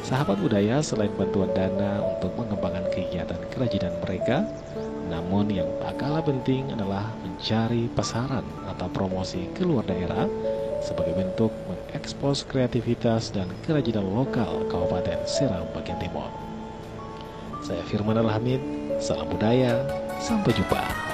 Sahabat budaya selain bantuan dana untuk mengembangkan kegiatan kerajinan mereka, namun yang tak kalah penting adalah mencari pasaran atau promosi ke luar daerah sebagai bentuk mengekspos kreativitas dan kerajinan lokal Kabupaten Serang bagian Timur. Saya Firman Alhamid, salam budaya, sampai jumpa.